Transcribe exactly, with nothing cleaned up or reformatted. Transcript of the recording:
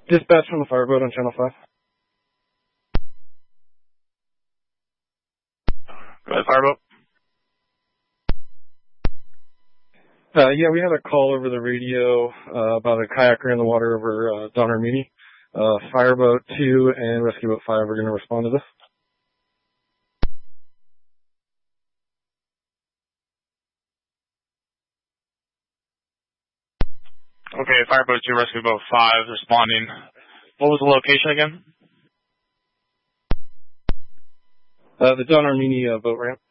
Dispatch from the fireboat on Channel five. Go ahead, fireboat. Uh, yeah, we had a call over the radio uh, about a kayaker in the water over uh, Don Armini. Uh, Fireboat two and Rescue Boat five are going to respond to this. Okay, Fireboat two, Rescue Boat five responding. What was the location again? Uh, the Don Armini uh, boat ramp.